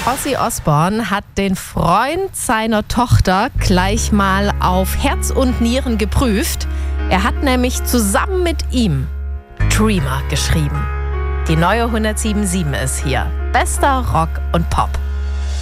Ozzy Osbourne hat den Freund seiner Tochter gleich mal auf Herz und Nieren geprüft. Er hat nämlich zusammen mit ihm Dreamer geschrieben. Die neue 107.7 ist hier. Bester Rock und Pop.